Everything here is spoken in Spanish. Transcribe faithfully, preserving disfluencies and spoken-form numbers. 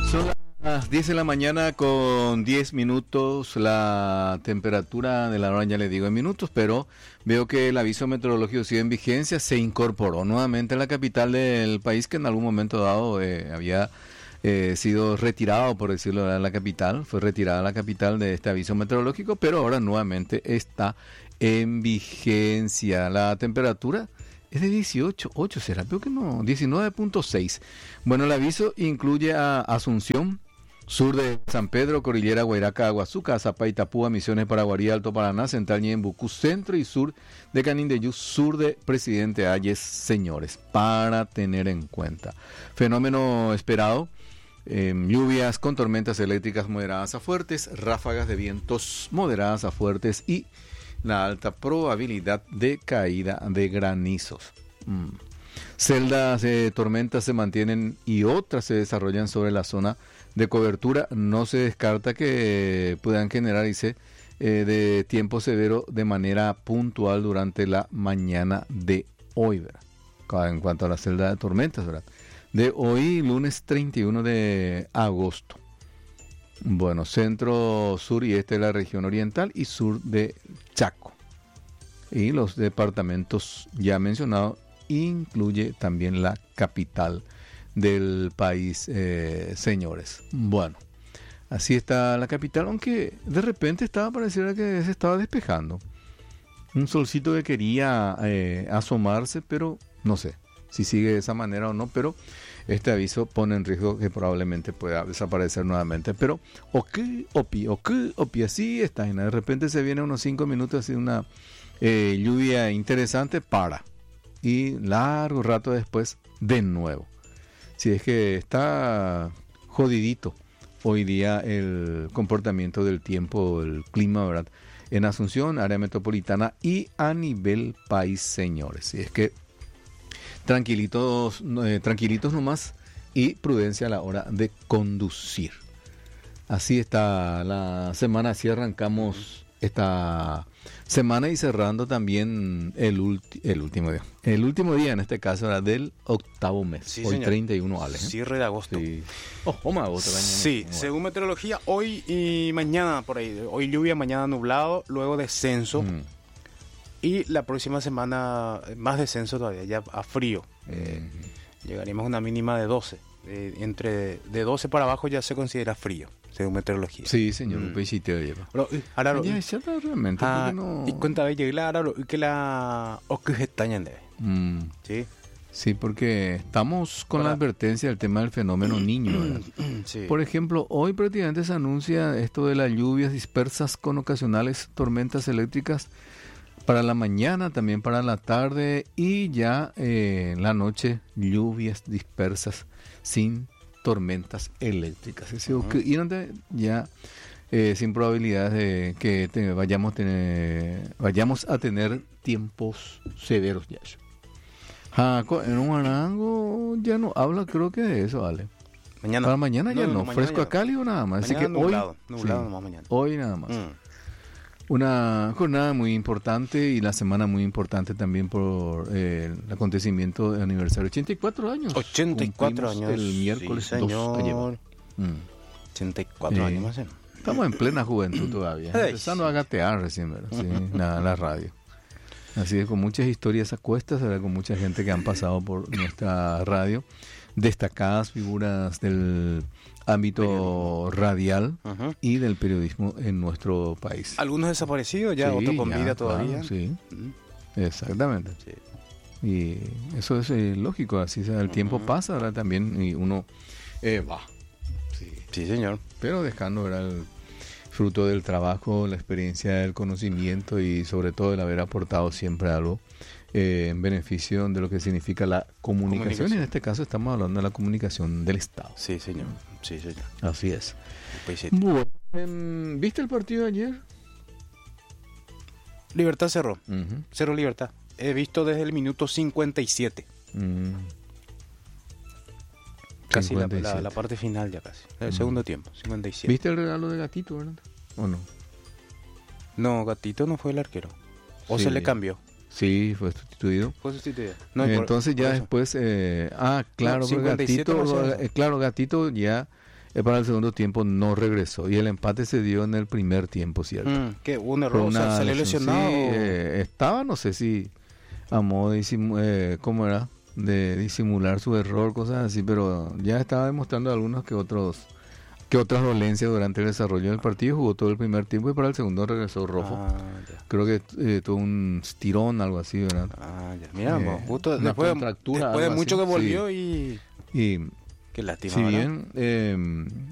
Son las diez de la mañana con diez minutos, la temperatura de la hora ya le digo en minutos, pero veo que el aviso meteorológico sigue en vigencia, se incorporó nuevamente a la capital del país que en algún momento dado eh, había eh, sido retirado, por decirlo de la capital, fue retirada la capital de este aviso meteorológico, pero ahora nuevamente está en vigencia. La temperatura es de dieciocho punto ocho, ¿será? Creo que no, diecinueve punto seis. Bueno, el aviso incluye a Asunción, sur de San Pedro, Cordillera Guairaca, Aguazuca, Azapa, Itapúa, Misiones, Paraguarí, Alto Paraná, Central Ñembucú, centro y sur de Canindeyú, sur de Presidente Hayes, señores, para tener en cuenta. Fenómeno esperado, eh, lluvias con tormentas eléctricas moderadas a fuertes, ráfagas de vientos moderadas a fuertes y la alta probabilidad de caída de granizos. Mm. Celdas de tormentas se mantienen y otras se desarrollan sobre la zona de cobertura. No se descarta que puedan generarse eh, de tiempo severo de manera puntual durante la mañana de hoy, ¿verdad? En cuanto a la celda de tormentas, ¿verdad? De hoy, lunes treinta y uno de agosto. Bueno, centro, sur y este de la región oriental y sur de Chaco. Y los departamentos ya mencionados incluye también la capital del país, eh, señores. Bueno, así está la capital, aunque de repente estaba pareciera que se estaba despejando. Un solcito que quería eh, asomarse, pero no sé si sigue de esa manera o no, pero este aviso pone en riesgo que probablemente pueda desaparecer nuevamente. Pero, o qué, opi, o qué, opi, así está. Y de repente se viene unos cinco minutos así una eh, lluvia interesante, para. Y largo rato después, de nuevo. Si es que está jodidito hoy día el comportamiento del tiempo, el clima, ¿verdad? En Asunción, área metropolitana y a nivel país, señores. Si es que Tranquilitos, eh, tranquilitos nomás y prudencia a la hora de conducir. Así está la semana, así arrancamos esta semana y cerrando también el, ulti- el último día. El último día en este caso era del octavo mes, sí, hoy señor. treinta y uno, Ale. ¿eh? Cierre de agosto. Sí. Oh, oh, me agosto, Sí, bueno. según meteorología, hoy y mañana por ahí. Hoy lluvia, mañana nublado, luego descenso. Mm. Y la próxima semana más descenso todavía, ya a frío. Eh, Mm. llegaremos a una mínima de doce. Eh, entre de doce para abajo ya se considera frío, según meteorología. Sí, señor, Mm. un pesito lleva. Pero, eh, ahora lo- Ya, ya está realmente, ah, porque no... y cuenta de llegar ahora lo que la oscuretaña de, Mm. ¿sí? Sí, porque estamos con Para- la advertencia del tema del fenómeno niño, ¿verdad? Sí. Por ejemplo, hoy prácticamente se anuncia esto de las lluvias dispersas con ocasionales tormentas eléctricas para la mañana, también para la tarde y ya eh, en la noche lluvias dispersas sin tormentas eléctricas. Es decir, Ujú. que irán de- ya eh, sin probabilidades de que te- vayamos, tener, vayamos a tener tiempos severos ya. Jaco, en un arango ya no habla, creo que de eso, vale. Mañana. Para mañana ya no, mañana fresco ya. a cálido nada más. Así Mañana que nublado, hoy, nublado sí, nomás mañana. hoy nada más. Mm. Una jornada muy importante y la semana muy importante también por eh, el acontecimiento de aniversario. ochenta y cuatro años. ochenta y cuatro Cumplimos años. El miércoles sí, dos ayer. señor. Mm. ochenta y cuatro Eh, años más. ¿eh? Estamos en plena juventud todavía. Ay, Empezando sí. a gatear recién, ¿verdad? Sí, la, la radio. Así es, con muchas historias a cuestas, ¿verdad? Con mucha gente que han pasado por nuestra radio. Destacadas figuras del ámbito radial Ujú. y del periodismo en nuestro país. Algunos desaparecidos, ya Sí, otros con ya, vida todavía. claro, sí, Mm, exactamente. sí. Y eso es eh, lógico, así sea, el tiempo Ujú. pasa, ¿verdad? También y uno eh, va. Sí. Sí, señor. Pero dejando, ¿verdad? El fruto del trabajo, la experiencia, el conocimiento y sobre todo el haber aportado siempre algo eh, en beneficio de lo que significa la comunicación. Comunicación. Y en este caso estamos hablando de la comunicación del Estado. Sí, señor. Sí, señor. Así es. Pues sí. Bueno, em, ¿viste el partido de ayer? Libertad cerró. Ujú. Cerró Libertad. He visto desde el minuto cincuenta y siete. Mm. Casi la, cincuenta y la- siete. la parte final ya casi. El Mm. segundo tiempo, cincuenta y siete. ¿Viste el regalo de Gatito, verdad? ¿O no? No, Gatito no fue el arquero. O Sí. se le cambió. Sí, fue sustituido. Fue sustituido. No, y por- Entonces por ya eso. después, eh, ah, claro, No, pero cincuenta y siete Gatito, no sé eso. eh, claro, Gatito ya eh, para el segundo tiempo no regresó y el empate se dio en el primer tiempo, ¿cierto? Mm, que un error, Fue o sea, una salió lesión. lesionado. Sí, o- eh, estaba, no sé si a modo de disimu- eh, ¿cómo era? De disimular su error, cosas así, pero ya estaba demostrando algunos que otros que otras dolencias durante el desarrollo del partido. Jugó todo el primer tiempo y para el segundo regresó rojo. Ah, ya. Creo que eh, tuvo un estirón, algo así, ¿verdad? Ah, ya. Mira, Eh, justo una después, contractura, después de algo mucho así, que volvió y Y qué lástima, si ¿verdad? bien eh,